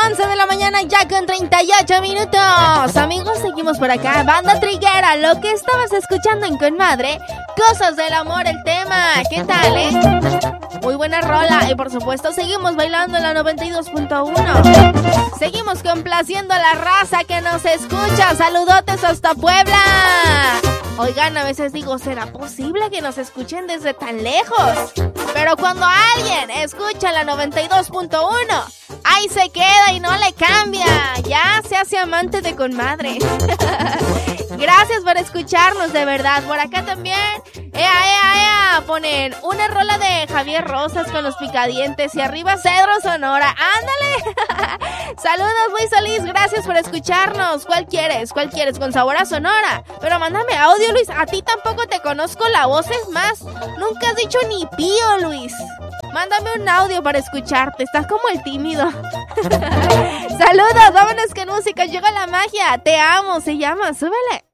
11 de la mañana ya con 38 minutos. Amigos, seguimos por acá. Banda Triguera, lo que estabas escuchando en Con Madre, Cosas del Amor, el tema. ¿Qué tal, Muy buena rola. Y por supuesto, seguimos bailando en la 92.1. Seguimos complaciendo a la raza que nos escucha. Saludotes hasta Puebla. Oigan, a veces digo, ¿será posible que nos escuchen desde tan lejos? Pero cuando alguien escucha la 92.1, ahí se queda y no le cambia. Ya se hace amante de Con Madre. Gracias por escucharnos, de verdad. Por acá también, ponen una rola de Javier Rosas con Los Picadientes y arriba Cedro Sonora. ¡Ándale! Saludos, Luis Solís, gracias por escucharnos. ¿Cuál quieres? ¿Cuál quieres? Con sabor a Sonora. Pero mándame audio, Luis. A ti tampoco te conozco la voz, es más, nunca has dicho ni pío, Luis. Mándame un audio para escucharte. Estás como el tímido. Saludos, vámonos con música. Llega la magia. Te amo, se llama. Súbele.